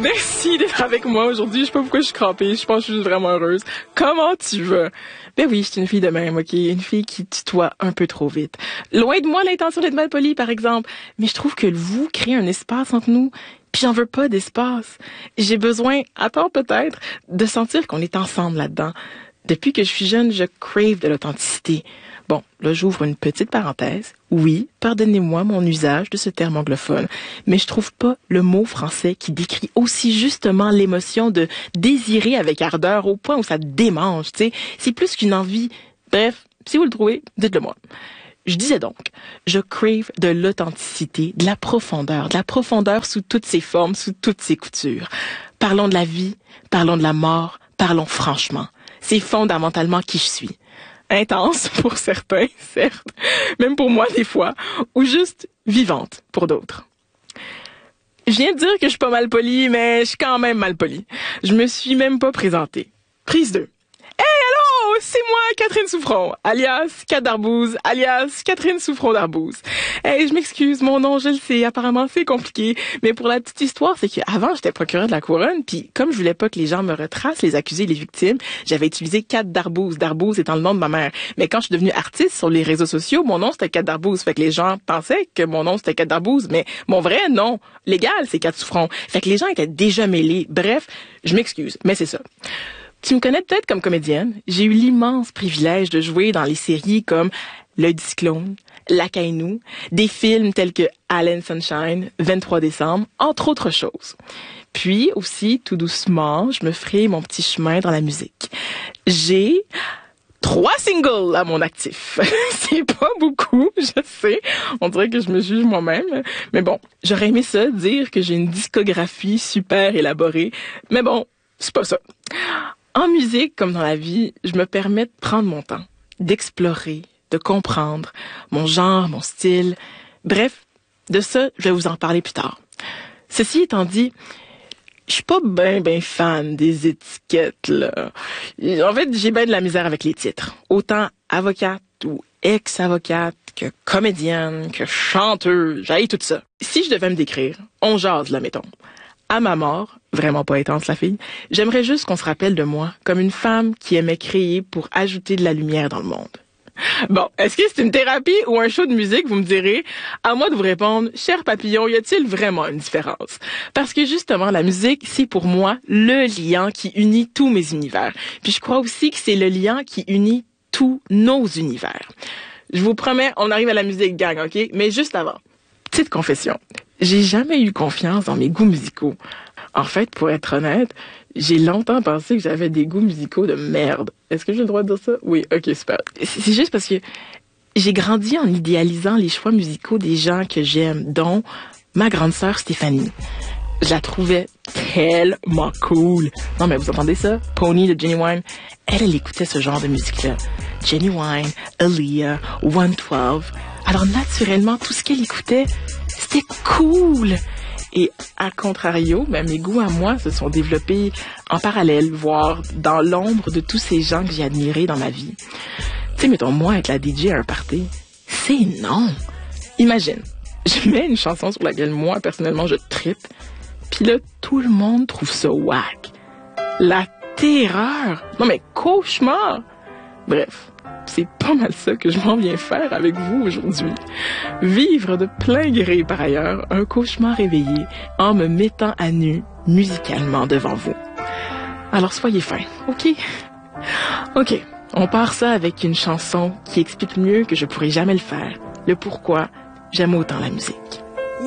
Merci d'être avec moi aujourd'hui. Je sais pas pourquoi je suis crampée. Je pense que je suis juste vraiment heureuse. Comment tu vas? Ben oui, je suis une fille de même, OK? Une fille qui tutoie un peu trop vite. Loin de moi l'intention d'être mal polie, par exemple. Mais je trouve que le vous crée un espace entre nous. Puis j'en veux pas d'espace. J'ai besoin, à tort peut-être, de sentir qu'on est ensemble là-dedans. Depuis que je suis jeune, je crave de l'authenticité. Bon, là, j'ouvre une petite parenthèse. Oui, pardonnez-moi mon usage de ce terme anglophone, mais je trouve pas le mot français qui décrit aussi justement l'émotion de désirer avec ardeur au point où ça te démange, tu sais. C'est plus qu'une envie. Bref, si vous le trouvez, dites-le moi. Je disais donc, je crave de l'authenticité, de la profondeur sous toutes ses formes, sous toutes ses coutures. Parlons de la vie, parlons de la mort, parlons franchement. C'est fondamentalement qui je suis. Intense pour certains, certes, même pour moi des fois, ou juste vivante pour d'autres. Je viens de dire que je suis pas mal polie, mais je suis quand même mal polie. Je me suis même pas présentée. Prise 2. Oh, c'est moi, Catherine Souffron, alias Cat d'Arbouze, alias Catherine Souffron d'Arbouze. Hey, je m'excuse, mon nom, je le sais, apparemment c'est compliqué, mais pour la petite histoire, c'est qu'avant, j'étais procureure de la couronne, puis comme je voulais pas que les gens me retracent, les accusés, les victimes, j'avais utilisé Cat d'Arbouze, d'Arbouze étant le nom de ma mère. Mais quand je suis devenue artiste sur les réseaux sociaux, mon nom c'était Cat d'Arbouze, fait que les gens pensaient que mon nom c'était Cat d'Arbouze, mais mon vrai nom légal, c'est Cat Souffron. Fait que les gens étaient déjà mêlés. Bref, je m'excuse, mais c'est ça. Tu me connais peut-être comme comédienne. J'ai eu l'immense privilège de jouer dans les séries comme Le Cyclone, La Caïnou, des films tels que Allen Sunshine, 23 décembre, entre autres choses. Puis aussi, tout doucement, je me ferai mon petit chemin dans la musique. J'ai 3 singles à mon actif. C'est pas beaucoup, je sais. On dirait que je me juge moi-même. Mais bon, j'aurais aimé ça, dire que j'ai une discographie super élaborée. Mais bon, c'est pas ça. En musique, comme dans la vie, je me permets de prendre mon temps, d'explorer, de comprendre mon genre, mon style. Bref, de ça, je vais vous en parler plus tard. Ceci étant dit, je suis pas ben fan des étiquettes, là. En fait, j'ai bien de la misère avec les titres. Autant avocate ou ex-avocate que comédienne, que chanteuse, j'haïs tout ça. Si je devais me décrire, on jase, là, mettons. À ma mort, vraiment pas intense la fille, j'aimerais juste qu'on se rappelle de moi comme une femme qui aimait créer pour ajouter de la lumière dans le monde. Bon, est-ce que c'est une thérapie ou un show de musique, vous me direz? À moi de vous répondre, cher papillon, y a-t-il vraiment une différence? Parce que justement, la musique, c'est pour moi le lien qui unit tous mes univers. Puis je crois aussi que c'est le lien qui unit tous nos univers. Je vous promets, on arrive à la musique, gang, OK? Mais juste avant, petite confession. J'ai jamais eu confiance dans mes goûts musicaux. En fait, pour être honnête, j'ai longtemps pensé que j'avais des goûts musicaux de merde. Est-ce que j'ai le droit de dire ça? Oui, ok, super. C'est juste parce que j'ai grandi en idéalisant les choix musicaux des gens que j'aime, dont ma grande sœur Stéphanie. Je la trouvais tellement cool. Non, mais vous entendez ça? Pony de Genuine. Elle écoutait ce genre de musique-là. Genuine, Aaliyah, 112. Alors naturellement, tout ce qu'elle écoutait, c'était cool. Et à contrario, ben, mes goûts à moi se sont développés en parallèle, voire dans l'ombre de tous ces gens que j'ai admirés dans ma vie. Tu sais, mettons, moi, être la DJ à un party, c'est non. Imagine, je mets une chanson sur laquelle moi, personnellement, je trippe, puis là, tout le monde trouve ça whack. La terreur. Non, mais cauchemar. Bref. C'est pas mal ça que je m'en viens faire avec vous aujourd'hui. Vivre de plein gré, par ailleurs, un cauchemar réveillé en me mettant à nu musicalement devant vous. Alors soyez fins, OK? OK, on part ça avec une chanson qui explique mieux que je pourrais jamais le faire, le pourquoi j'aime autant la musique.